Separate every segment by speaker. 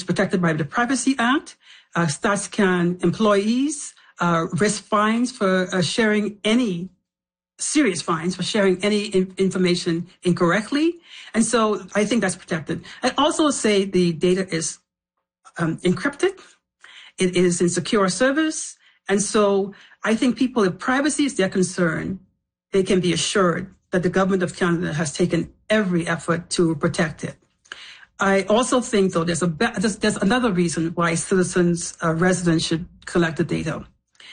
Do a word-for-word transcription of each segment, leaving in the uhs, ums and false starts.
Speaker 1: protected by the Privacy Act. Uh, StatsCan employees uh, risk fines for uh, sharing any serious fines for sharing any in- information incorrectly. And so I think that's protected. I also say the data is um, encrypted. It is in secure service. And so I think people, if privacy is their concern, they can be assured that the government of Canada has taken every effort to protect it. I also think, though, there's a there's, there's another reason why citizens, uh, residents should collect the data.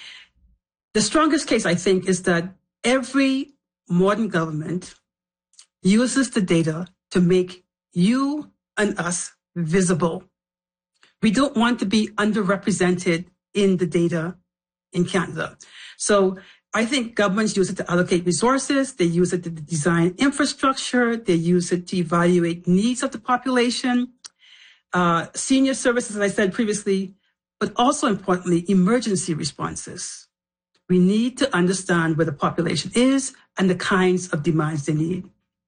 Speaker 1: The strongest case, I think, is that every modern government uses the data to make you and us visible. We don't want to be underrepresented in the data in Canada. So I think governments use it to allocate resources. They use it to design infrastructure. They use it to evaluate needs of the population, uh, senior services, as I said previously, but also importantly, emergency responses. We need to understand where the population is and the kinds of demands they need.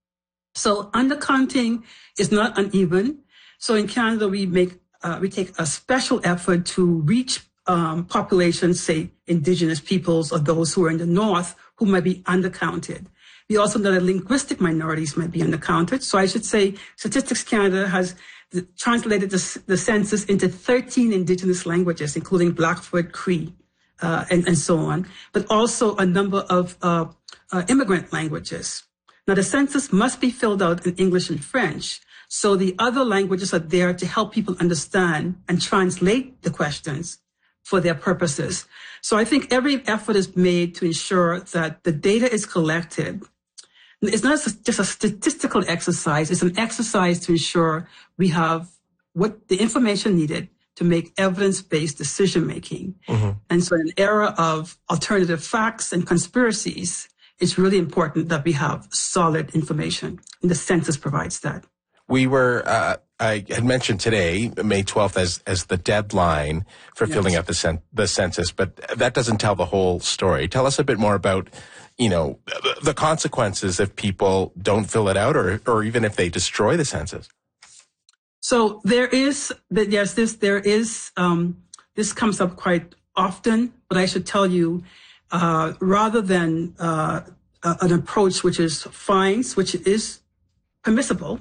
Speaker 1: So undercounting is not uneven. So in Canada, we make uh, we take a special effort to reach um, populations, say Indigenous peoples or those who are in the north who might be undercounted. We also know that linguistic minorities might be undercounted. So I should say Statistics Canada has translated the, the census into thirteen Indigenous languages, including Blackfoot, Cree. Uh, and, and so on, but also a number of uh, uh, immigrant languages. Now, the census must be filled out in English and French, so the other languages are there to help people understand and translate the questions for their purposes. So I think every effort is made to ensure that the data is collected. It's not just a statistical exercise, it's an exercise to ensure we have what the information needed to make evidence-based decision-making. Mm-hmm. And so in an era of alternative facts and conspiracies, it's really important that we have solid information, and the census provides that.
Speaker 2: We were, uh, I had mentioned today, May twelfth, as as the deadline for yes. filling out the, cen- the census, but that doesn't tell the whole story. Tell us a bit more about, you know, the consequences if people don't fill it out, or or even if they destroy the census.
Speaker 1: So there is, yes, this, there is, um, this comes up quite often, but I should tell you, uh, rather than, uh, an approach which is fines, which is permissible,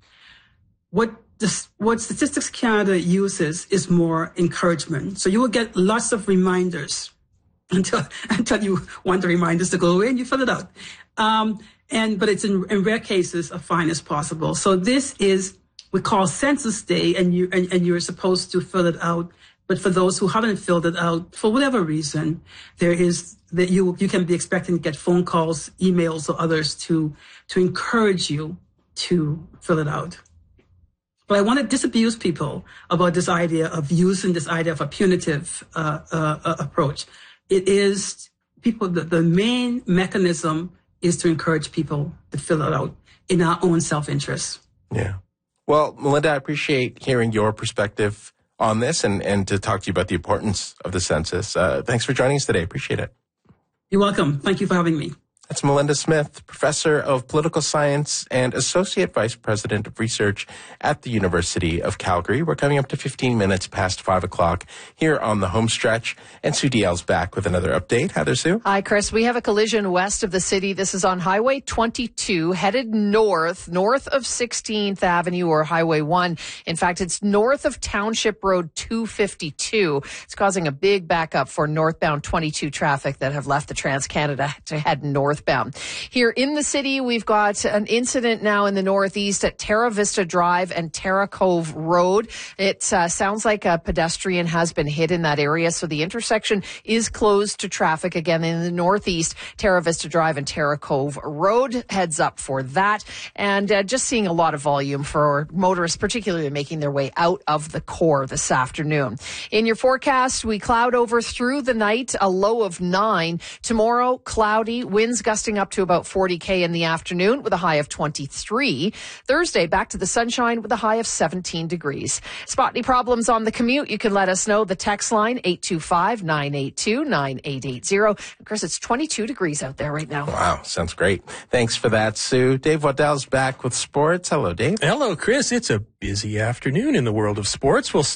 Speaker 1: what this, what Statistics Canada uses is more encouragement. So you will get lots of reminders until, until you want the reminders to go away and you fill it out. Um, and, but it's in, in rare cases, a fine is possible. So this is, we call Census Day, and you and, and you're supposed to fill it out. But for those who haven't filled it out, for whatever reason, there is that you you can be expecting to get phone calls, emails, or others to to encourage you to fill it out. But I want to disabuse people about this idea of using this idea of a punitive uh, uh, approach. It is people. The, the main mechanism is to encourage people to fill it out in our own self-interest.
Speaker 2: Yeah. Well, Melinda, I appreciate hearing your perspective on this and, and to talk to you about the importance of the census. Uh, thanks for joining us today. Appreciate it.
Speaker 1: You're welcome. Thank you for having me.
Speaker 2: That's Melinda Smith, Professor of Political Science and Associate Vice President of Research at the University of Calgary. We're coming up to fifteen minutes past five o'clock here on the home stretch. And Sue Diel's back with another update. Hi there, Sue.
Speaker 3: Hi, Chris. We have a collision west of the city. This is on Highway twenty-two, headed north, north of sixteenth Avenue or Highway one. In fact, it's north of Township Road two fifty-two. It's causing a big backup for northbound twenty-two traffic that have left the Trans-Canada to head north. Northbound. Here in the city, we've got an incident now in the northeast at Terra Vista Drive and Terra Cove Road. It uh, sounds like a pedestrian has been hit in that area, so the intersection is closed to traffic again in the northeast. Terra Vista Drive and Terra Cove Road, heads up for that. And uh, just seeing a lot of volume for motorists, particularly making their way out of the core this afternoon. In your forecast, we cloud over through the night, a low of nine. Tomorrow, cloudy, winds gusting up to about forty K in the afternoon with a high of twenty-three. Thursday, back to the sunshine with a high of seventeen degrees. Spot any problems on the commute, you can let us know. The text line, eight two five, nine eight two, nine eight eight zero. Of course, it's twenty-two degrees out there right now.
Speaker 2: Wow, sounds great. Thanks for that, Sue. Dave Waddell's back with sports. Hello, Dave.
Speaker 4: Hello, Chris. It's a busy afternoon in the world of sports. We'll